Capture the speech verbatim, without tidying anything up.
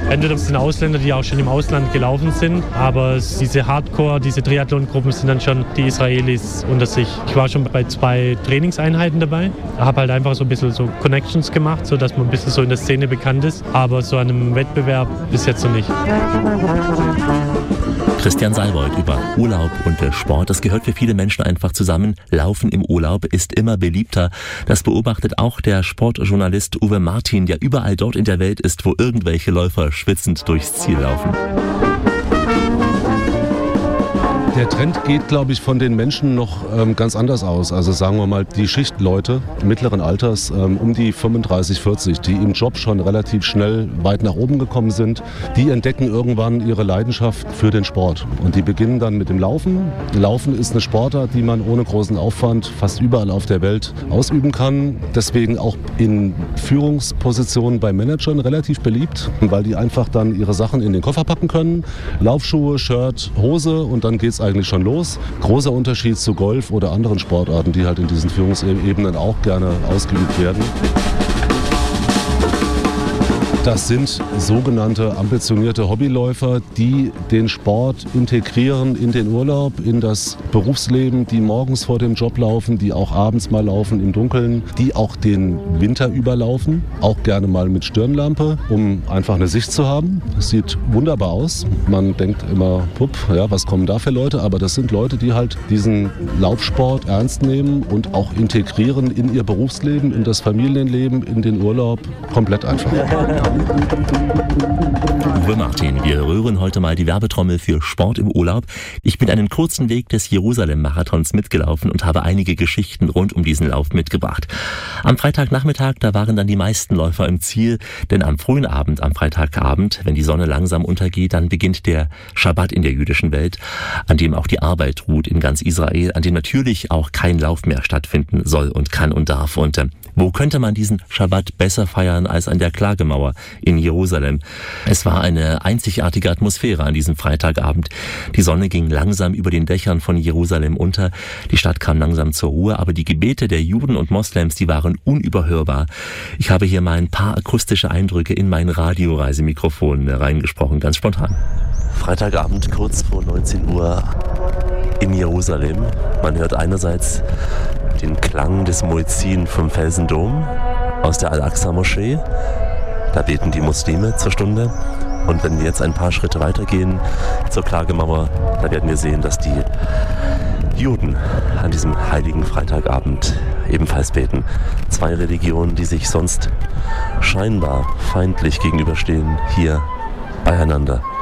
Entweder das sind Ausländer, die auch schon im Ausland gelaufen sind, aber diese Hardcore, diese Triathlon-Gruppen sind dann schon die Israelis unter sich. Ich war schon bei zwei Trainingseinheiten dabei, habe halt einfach so ein bisschen so Connections gemacht, sodass man ein bisschen so in der Szene bekannt ist, aber so an einem Wettbewerb bis jetzt noch nicht. Christian Seibold über Urlaub und Sport. Das gehört für viele Menschen einfach zusammen. Laufen im Urlaub ist immer beliebter. Das beobachtet auch der Sportjournalist Uwe Martin, der überall dort in der Welt ist, wo irgendwelche Läufer schwitzend durchs Ziel laufen. Der Trend geht, glaube ich, von den Menschen noch ähm, ganz anders aus. Also sagen wir mal, die Schichtleute mittleren Alters, ähm, um die fünfunddreißig, vierzig, die im Job schon relativ schnell weit nach oben gekommen sind, die entdecken irgendwann ihre Leidenschaft für den Sport. Und die beginnen dann mit dem Laufen. Laufen ist eine Sportart, die man ohne großen Aufwand fast überall auf der Welt ausüben kann. Deswegen auch in Führungspositionen bei Managern relativ beliebt, weil die einfach dann ihre Sachen in den Koffer packen können. Laufschuhe, Shirt, Hose und dann geht's eigentlich schon los. Großer Unterschied zu Golf oder anderen Sportarten, die halt in diesen Führungsebenen auch gerne ausgeübt werden. Das sind sogenannte ambitionierte Hobbyläufer, die den Sport integrieren in den Urlaub, in das Berufsleben, die morgens vor dem Job laufen, die auch abends mal laufen im Dunkeln, die auch den Winter überlaufen, auch gerne mal mit Stirnlampe, um einfach eine Sicht zu haben. Das sieht wunderbar aus. Man denkt immer, pupp, ja, was kommen da für Leute? Aber das sind Leute, die halt diesen Laufsport ernst nehmen und auch integrieren in ihr Berufsleben, in das Familienleben, in den Urlaub, komplett einfach. Uwe Martin, wir rühren heute mal die Werbetrommel für Sport im Urlaub. Ich bin einen kurzen Weg des Jerusalem-Marathons mitgelaufen und habe einige Geschichten rund um diesen Lauf mitgebracht. Am Freitagnachmittag, da waren dann die meisten Läufer im Ziel, denn am frühen Abend, am Freitagabend, wenn die Sonne langsam untergeht, dann beginnt der Schabbat in der jüdischen Welt, an dem auch die Arbeit ruht in ganz Israel, an dem natürlich auch kein Lauf mehr stattfinden soll und kann und darf. Und äh, wo könnte man diesen Schabbat besser feiern als an der Klagemauer in Jerusalem? Es war eine einzigartige Atmosphäre an diesem Freitagabend. Die Sonne ging langsam über den Dächern von Jerusalem unter. Die Stadt kam langsam zur Ruhe, aber die Gebete der Juden und Moslems, die waren unüberhörbar. Ich habe hier mal ein paar akustische Eindrücke in mein Radioreisemikrofon reingesprochen, ganz spontan. Freitagabend, kurz vor neunzehn Uhr in Jerusalem. Man hört einerseits den Klang des Muezzin vom Felsendom aus der Al-Aqsa-Moschee. Da beten die Muslime zur Stunde. Und wenn wir jetzt ein paar Schritte weitergehen zur Klagemauer, da werden wir sehen, dass die Juden an diesem heiligen Freitagabend ebenfalls beten. Zwei Religionen, die sich sonst scheinbar feindlich gegenüberstehen, hier beieinander.